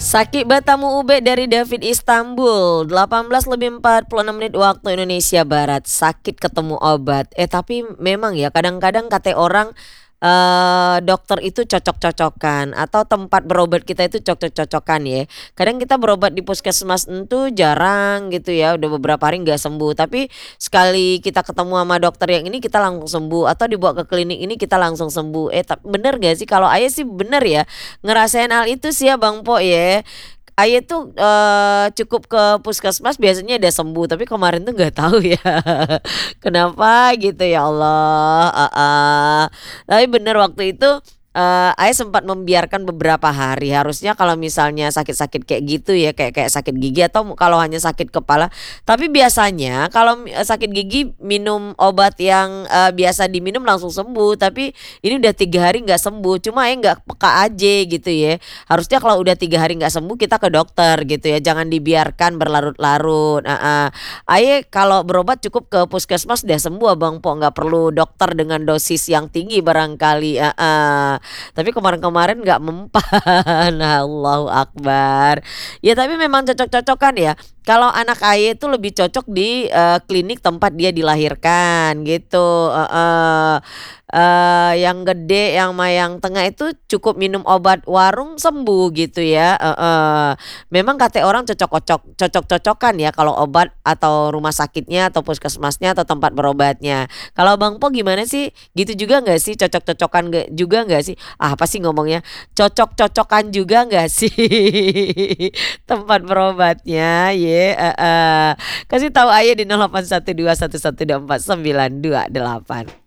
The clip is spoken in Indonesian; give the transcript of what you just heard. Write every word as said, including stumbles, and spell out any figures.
Sakit bertamu ube dari David Istanbul, delapan belas lebih empat puluh enam menit waktu Indonesia Barat. Sakit ketemu obat. Eh tapi memang ya kadang-kadang kata orang eh dokter itu cocok-cocokan atau tempat berobat kita itu cocok-cocokan ya. Kadang kita berobat di puskesmas itu jarang gitu ya, udah beberapa hari nggak sembuh. Tapi sekali kita ketemu sama dokter yang ini kita langsung sembuh atau dibawa ke klinik ini kita langsung sembuh. Eh tapi bener gak sih kalau ayah sih bener ya ngerasain hal itu sih ya Bang Po ya. Ayah tuh, eee, cukup ke puskesmas biasanya udah sembuh, tapi kemarin tuh nggak tahu ya kenapa gitu ya Allah, heeh. Tapi bener waktu itu, eee, ayah sempat membiarkan beberapa hari, harusnya kalau misalnya sakit-sakit kayak gitu ya, kayak kayak sakit gigi atau kalau hanya sakit kepala tapi biasanya kalau mi eee, sakit gigi minum obat yang, eee, biasa diminum langsung sembuh, tapi ini udah tiga hari nggak sembuh, cuma ayah nggak peka aja gitu ya. Harusnya kalau udah tiga hari nggak sembuh kita ke dokter gitu ya, jangan dibiarkan berlarut-larut, heeh. Ayah kalau berobat cukup ke puskesmas udah sembuh Abang Po, nggak perlu dokter dengan dosis yang tinggi barangkali, heeh. Tapi kemarin-kemarin nggak mempan, Allahu Akbar. Ya tapi memang cocok-cocokan ya, kalau anak ayah itu lebih cocok di, eee, klinik tempat dia dilahirkan gitu, heeh. Eee, yang gede yang sama yang tengah itu cukup minum obat warung sembuh gitu ya, heeh. Memang kata orang cocok-kocok cocok-cocokan ya kalau obat atau rumah sakitnya atau puskesmasnya atau tempat berobatnya. Kalau Bang Po gimana sih? Gitu juga nggak sih? Cocok-cocokan nggak juga nggak sih? Ah, apa sih ngomongnya? Cocok-cocokan juga nggak sih tempat berobatnya? Ye, heeh. Kasih tahu ayah di nol delapan satu dua satu satu dua empat sembilan dua delapan.